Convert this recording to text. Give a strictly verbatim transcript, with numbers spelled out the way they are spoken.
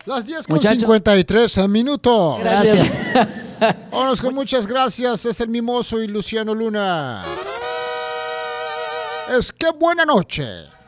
Las diez con cincuenta y tres minutos. Gracias. Vámonos con muchas gracias. Es el Mimoso y Luciano Luna. Es que buena noche.